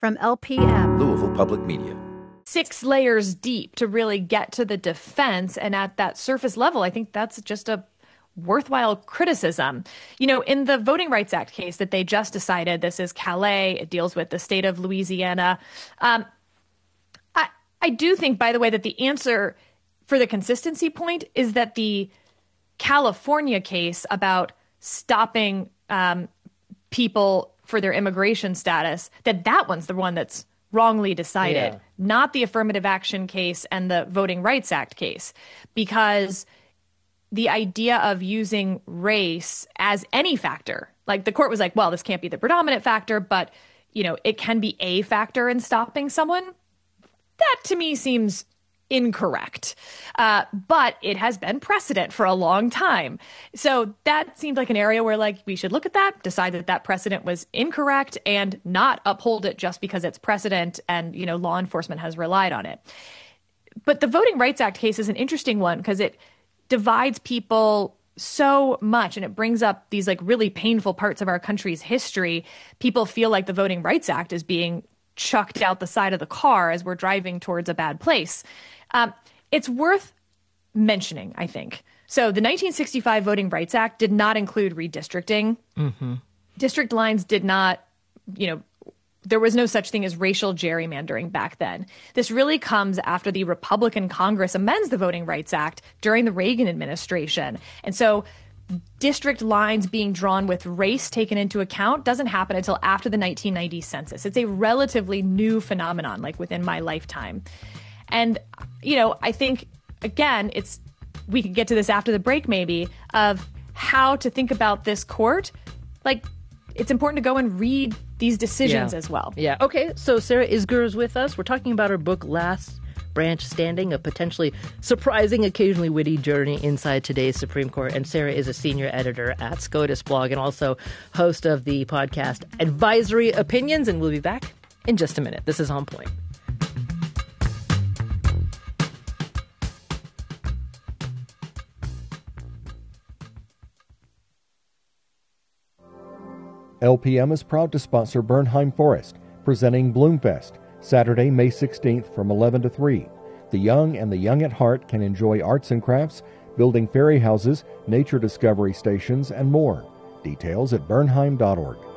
From LPM, Louisville Public Media. 6 layers deep to really get to the defense. And at that surface level, I think that's just a worthwhile criticism. You know, in the Voting Rights Act case that they just decided, this is Calais, it deals with the state of Louisiana. I do think, by the way, that the answer for the consistency point is that the California case about stopping people for their immigration status, that one's the one that's wrongly decided, not the affirmative action case and the Voting Rights Act case, because the idea of using race as any factor, like the court was like, well, this can't be the predominant factor, but, you know, it can be a factor in stopping someone. That to me seems incorrect. But it has been precedent for a long time. So that seemed like an area where, like, we should look at that, decide that that precedent was incorrect, and not uphold it just because it's precedent and, you know, law enforcement has relied on it. But the Voting Rights Act case is an interesting one because it divides people so much and it brings up these like really painful parts of our country's history. People feel like the Voting Rights Act is being chucked out the side of the car as we're driving towards a bad place. It's worth mentioning, I think. So the 1965 Voting Rights Act did not include redistricting. Mm-hmm. District lines did not, you know, there was no such thing as racial gerrymandering back then. This really comes after the Republican Congress amends the Voting Rights Act during the Reagan administration. And so district lines being drawn with race taken into account doesn't happen until after the 1990 census. It's a relatively new phenomenon, like within my lifetime. And, you know, I think, again, we could get to this after the break maybe, of how to think about this court. Like, it's important to go and read these decisions as well. Yeah. Okay. So Sarah Isgur is with us. We're talking about her book, Last Branch Standing, a potentially surprising, occasionally witty journey inside today's Supreme Court. And Sarah is a senior editor at SCOTUS blog and also host of the podcast Advisory Opinions. And we'll be back in just a minute. This is On Point. LPM is proud to sponsor Bernheim Forest, presenting Bloomfest, Saturday, May 16th from 11 to 3. The young and the young at heart can enjoy arts and crafts, building fairy houses, nature discovery stations, and more. Details at bernheim.org.